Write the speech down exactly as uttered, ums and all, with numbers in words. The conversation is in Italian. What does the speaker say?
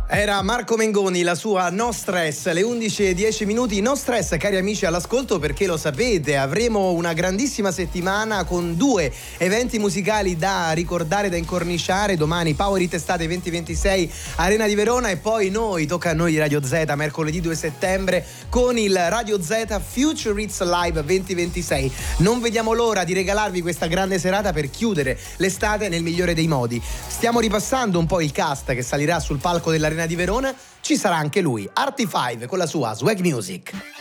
Era Marco Mengoni, la sua No Stress, le undici e dieci minuti. No Stress, cari amici all'ascolto, perché lo sapete, avremo una grandissima settimana con due eventi musicali da ricordare, da incorniciare. Domani Power Hit Estate venti ventisei, Arena di Verona, e poi noi, tocca a noi di Radio Z, mercoledì due settembre con il Radio Z Future Hits Live venti ventisei. Non vediamo l'ora di regalarvi questa grande serata per chiudere l'estate nel migliore dei modi. Stiamo ripassando un po' il cast che salirà sul palco dell'Arena di Verona. Ci sarà anche lui, Artie five, con la sua Swag Music.